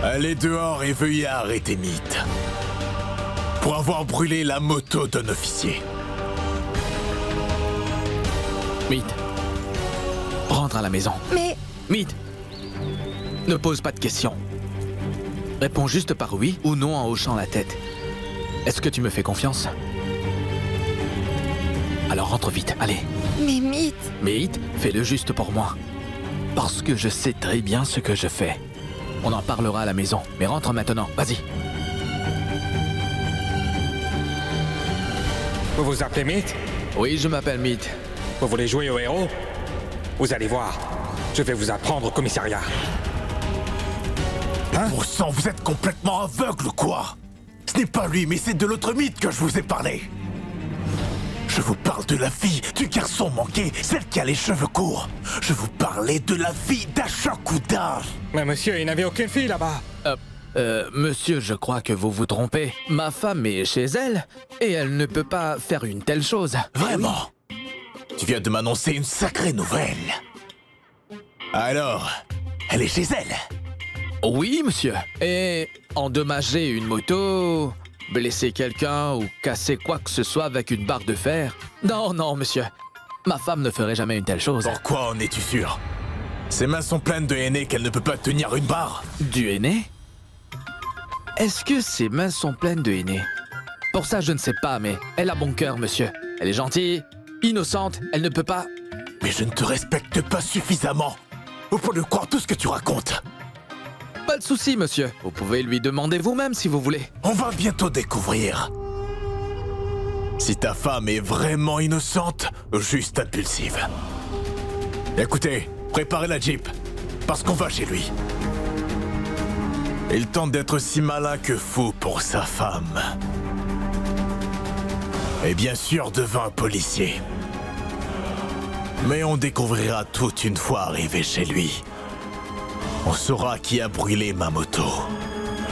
Allez dehors et veuillez arrêter Meat. Pour avoir brûlé la moto d'un officier. Meat, rentre à la maison. Mais... Meat, ne pose pas de questions. Réponds juste par oui ou non en hochant la tête. Est-ce que tu me fais confiance? Alors rentre vite, allez. Mais Meat... Meat, fais-le juste pour moi. Parce que je sais très bien ce que je fais. On en parlera à la maison, mais rentre maintenant, vas-y. Vous vous appelez Meat? Oui, je m'appelle Meat. Vous voulez jouer au héros? Vous allez voir, je vais vous apprendre au commissariat. Bon sang, vous êtes complètement aveugle ou quoi? Ce n'est pas lui, mais c'est de l'autre Meat que je vous ai parlé. Je vous parle de la fille du garçon manqué, celle qui a les cheveux courts. Je vous parlais de la fille d'Ashakuda. Mais monsieur, il n'avait aucune fille là-bas. Monsieur, je crois que vous vous trompez. Ma femme est chez elle, et elle ne peut pas faire une telle chose. Vraiment? Tu viens de m'annoncer une sacrée nouvelle. Alors, elle est chez elle? Oui, monsieur. Et endommager une moto, blesser quelqu'un ou casser quoi que ce soit avec une barre de fer? Non, non, monsieur. Ma femme ne ferait jamais une telle chose. Pourquoi en es-tu sûr? Ses mains sont pleines de henné qu'elle ne peut pas tenir une barre. Du henné? Est-ce que ses mains sont pleines de henné? Pour ça, je ne sais pas, mais elle a bon cœur, monsieur. Elle est gentille, innocente, elle ne peut pas... Mais je ne te respecte pas suffisamment pour ne croire tout ce que tu racontes. Pas de souci, monsieur. Vous pouvez lui demander vous-même si vous voulez. On va bientôt découvrir si ta femme est vraiment innocente ou juste impulsive. Écoutez, préparez la Jeep, parce qu'on va chez lui. Il tente d'être si malin que fou pour sa femme. Et bien sûr devant un policier. Mais on découvrira tout une fois arrivé chez lui. On saura qui a brûlé ma moto.